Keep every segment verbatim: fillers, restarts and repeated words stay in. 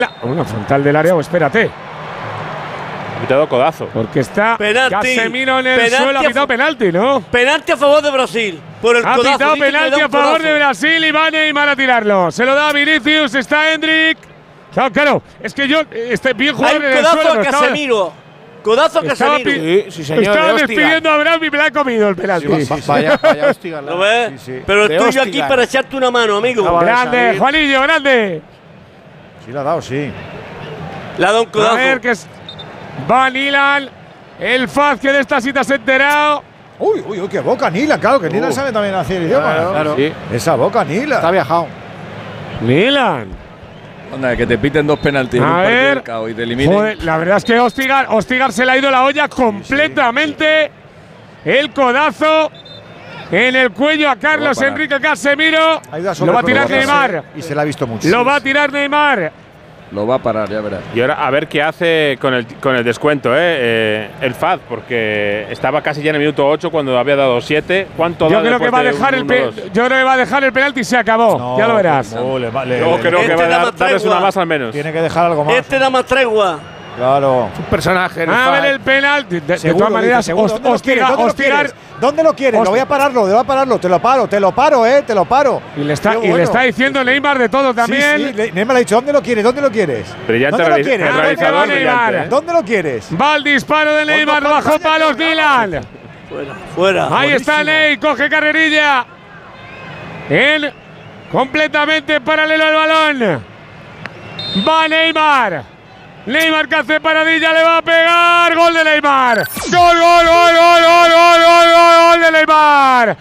Una frontal del área, o espérate. Ha pitado codazo. Porque está penalti. Casemiro en el penalti suelo, ha pitado penalti, ¿no? Penalti a favor de Brasil. Por el ha codazo. pitado penalti a favor codazo. de Brasil y va Neymar a tirarlo. Se lo da a Vinicius, está Endrick. Claro, claro, es que yo este bien jugador en el codazo suelo. a Casemiro. Estaba, codazo a Casemiro. Sí, sí, señor. Estaba de despidiendo a Abraham y me la ha comido el penalti. Sí, sí, vaya, vaya hostia. ¿Lo ves? Sí, sí. Pero De estoy yo aquí hostigar. para echarte una mano, amigo. Acaba de Grande, salir. Juanillo, grande. Sí, la ha dado, sí. Le ha dado un codazo. A ver, que es. Va Nilan. El Faz que de esta cita se ha enterado. Uy, uy, uy, qué boca Nila, claro, que Nila Uh. sabe también hacer idioma. Claro, claro. Sí. Esa boca Nila. Está viajado. Nilan. Onda, que te piten dos penaltis en A un partido ver. del cao y te eliminen. Joder, la verdad es que Ostigar, Ostigar se le ha ido la olla completamente. El codazo en el cuello a Carlos parar. Enrique Casemiro. Ha ido a Lo va a tirar sobreproducirse Neymar. Y se la ha visto mucho. Lo va a tirar Neymar. Lo va a parar, ya verás. Y ahora a ver qué hace con el, con el descuento, ¿eh? Eh, el F A D, porque estaba casi ya en el minuto ocho cuando había dado siete. ¿Cuánto Yo da creo que después va a de dejar un el pe- uno dos? yo creo que va a dejar el penalti y se acabó. No, ya lo verás. no, le va- le- Yo le- creo que Este va a da dar- más darles tregua. una más al menos. Tiene que dejar algo más. Este da más tregua. Claro. Un personaje. A ver el penalti. De, de Seguro, todas maneras, dice, seguro. Ost- ¿Dónde lo quieres? Ostigar, ¿Dónde lo Ostigar. quieres? ¿Dónde lo quieres? Ost- Lo voy a pararlo, lo voy a pararlo. Te lo paro, te lo paro, eh, te lo paro. Y le está, Qué y le bueno. está diciendo Neymar de todo también. Sí, sí, le- Neymar le ha dicho, ¿dónde lo quieres? ¿Dónde lo quieres? Brillante ¿Dónde lo reali- quieres? el ¿Dónde realizador va Neymar? brillante, ¿eh? ¿Dónde lo quieres? Va el disparo de Neymar Ponlo, bajo ponlo, palos ponlo. Dylan. Fuera, fuera. Ahí está Ney, coge carrerilla. En completamente paralelo al balón. Va Neymar. Neymar que hace paradilla, le va a pegar. Gol de Neymar. Gol, gol, gol, gol, gol, gol, gol, gol, gol de Neymar.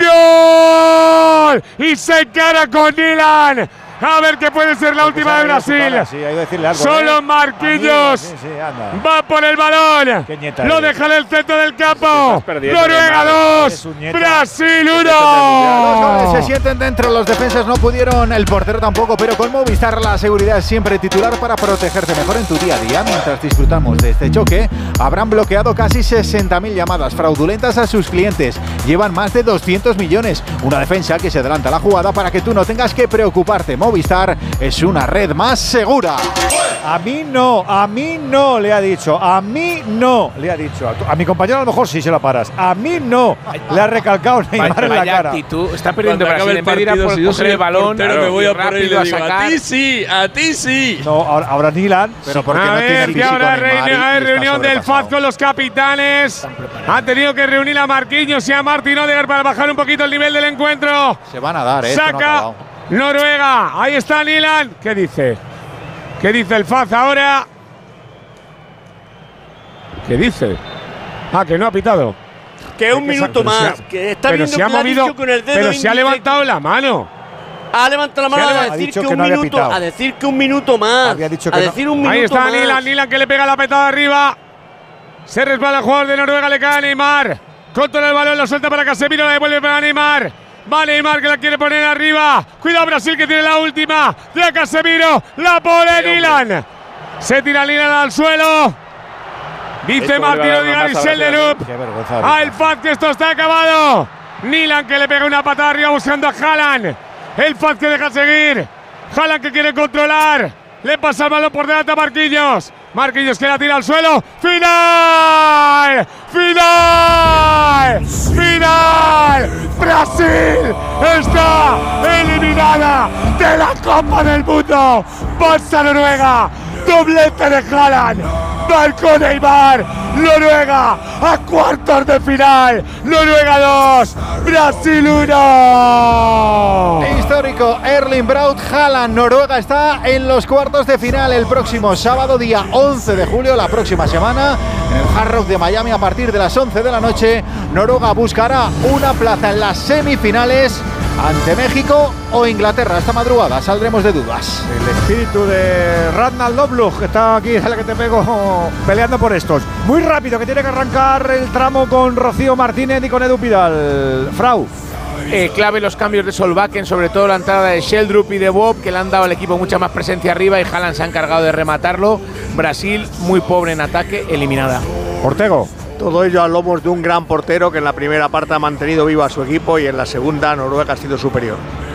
Gol. Y se encara con Dylan. A ver qué puede ser la última de Brasil. Sí, hay que decirle algo. Solo ¿eh? Marquinhos. Sí, sí, anda. Va por el balón. Qué nieta Lo eres. deja en el centro del campo. Estás perdiendo, Noruega Neymar. dos. Eres un nieta. Brasil Los uno. goles se sienten dentro, los defensas no pudieron, el portero tampoco, pero con Movistar la seguridad es siempre titular para protegerte mejor en tu día a día. Mientras disfrutamos de este choque, habrán bloqueado casi sesenta mil llamadas fraudulentas a sus clientes. Llevan más de doscientos millones. Una defensa que se adelanta a la jugada para que tú no tengas que preocuparte. Movistar es una red más segura. A mí no, a mí no, le ha dicho. A mí no, le ha dicho. A, tu- a mi compañero a lo mejor sí se la paras. A mí no. Le ha recalcado Neymar en la Vaya cara. actitud, está perdiendo Cuando acabe Brasil. el En vez de ir a partido, por si yo coger soy el balón, portero, claro, me voy y a por él y rápido le digo, a sacar. ti sí, a ti sí. No, ahora, ahora Nilan, pero porque A no tiene ver, el que físico ahora Neymar y- reuni- y hay está reunión del F A D sobrepasado. con los capitanes. Ha tenido que reunir a Marquinhos y a Martin Odegaard para bajar un poquito el nivel del encuentro. Se van a dar, eh. esto no ha Saca acabado. Noruega. Ahí está Nilan. ¿Qué dice? ¿Qué dice el F A D ahora? ¿Qué dice? Ah, que no ha pitado. Que un Que se- minuto pero se más. ha- Que está pero viendo se ha que le ha movido. dicho con el dedo Pero se ha índice- levantado la mano. Ha levantado la Se ha mano a levantado- ha decir dicho que que un no había minuto. pitado. A decir que un minuto más. Había dicho a que no. decir un minuto Ahí está más. Nilan, Nilan que le pega la petada arriba. Se resbala el jugador de Noruega, le cae a Neymar. Controla el balón, lo suelta para Casemiro, la devuelve para Neymar. Va Neymar que la quiere poner arriba. Cuidado Brasil que tiene la última. De Casemiro, la pone Nilan. Se tira Nilan al suelo. Dice Esto le va a Martín dar Odegaard una y masa a Selderup. Qué vergüenza. A el F A D que esto está acabado. Nilan que le pega una patada arriba buscando a Haaland. El F A D que deja seguir. Haaland que quiere controlar. Le pasa el balón por delante a Marquinhos. Marquinhos que la tira al suelo. ¡Final! ¡Final! ¡Final! ¡Brasil está eliminada de la Copa del Mundo! ¡Pasa Noruega! ¡Doblete de Haaland! Marcó Neymar. Noruega a cuartos de final. Noruega dos. Brasil uno. Histórico, Erling Braut Haaland. Noruega está en los cuartos de final el próximo sábado, día once de julio, la próxima semana, en el Hard Rock de Miami a partir de las once de la noche. Noruega buscará una plaza en las semifinales ante México o Inglaterra. Esta madrugada saldremos de dudas. El espíritu de Ragnar Lodbrok, que está aquí, es el que te pego peleando por estos. Muy rápido, que tiene que arrancar el tramo con Rocío Martínez y con Edu Pidal. Frau. Eh, clave los cambios de Solbakken, sobre todo la entrada de Sheldrup y de Bob, que le han dado al equipo mucha más presencia arriba, y Haaland se ha encargado de rematarlo. Brasil, muy pobre en ataque, eliminada. Ortego. Todo ello a lomos de un gran portero que en la primera parte ha mantenido vivo a su equipo y en la segunda Noruega ha sido superior.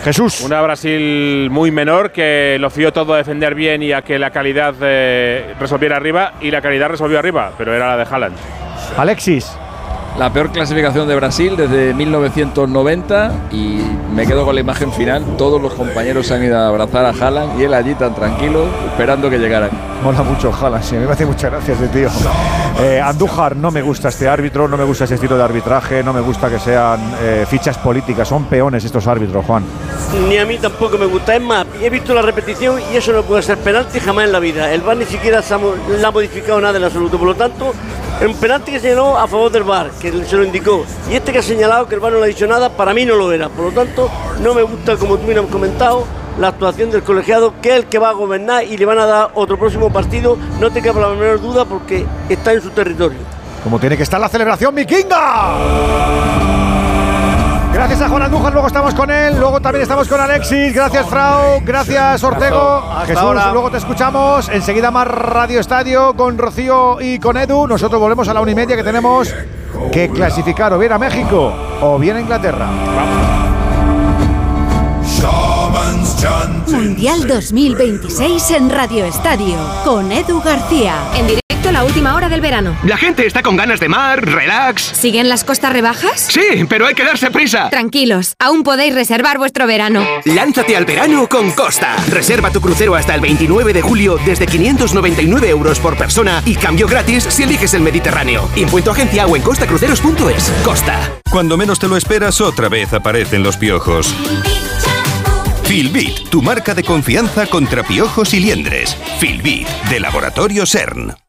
Jesús. Una Brasil muy menor que lo fió todo a defender bien y a que la calidad eh, resolviera arriba, y la calidad resolvió arriba, pero era la de Haaland. Alexis. La peor clasificación de Brasil desde mil novecientos noventa, y me quedo con la imagen final. Todos los compañeros se han ido a abrazar a Haaland y él allí tan tranquilo, esperando que llegaran. Mola mucho Haaland, sí, a mí me hace muchas gracias ese tío. Eh, Andújar, no me gusta este árbitro, no me gusta ese estilo de arbitraje, no me gusta que sean eh, fichas políticas, son peones estos árbitros, Juan. Ni a mí tampoco me gusta. Es más, he visto la repetición y eso no puede ser penalti jamás en la vida. El V A R ni siquiera se ha, le ha modificado nada en absoluto. Por lo tanto, un penalti que señaló a favor del V A R, que se lo indicó. Y este que ha señalado que el V A R no le ha dicho nada, para mí no lo era. Por lo tanto, no me gusta, como tú me has comentado, la actuación del colegiado, que es el que va a gobernar y le van a dar otro próximo partido. No te quepa la menor duda porque está en su territorio. Como tiene que estar la celebración vikinga. Gracias a Juan Andújar, luego estamos con él, luego también estamos con Alexis, gracias Frau, gracias Ortego, Jesús, ahora. Luego te escuchamos, enseguida más Radio Estadio con Rocío y con Edu. Nosotros volvemos a la una y media, que tenemos que clasificar o bien a México o bien a Inglaterra. Mundial dos mil veintiséis en Radio Estadio con Edu García. En directo la última hora del verano. La gente está con ganas de mar, relax. ¿Siguen las costas rebajas? Sí, pero hay que darse prisa. Tranquilos, aún podéis reservar vuestro verano. Lánzate al verano con Costa. Reserva tu crucero hasta el veintinueve de julio desde quinientos noventa y nueve euros por persona y cambio gratis si eliges el Mediterráneo. Impuesto agencia o en costa cruceros punto es. Costa. Cuando menos te lo esperas, otra vez aparecen los piojos. Filbit, tu marca de confianza contra piojos y liendres. Filbit, de Laboratorio CERN.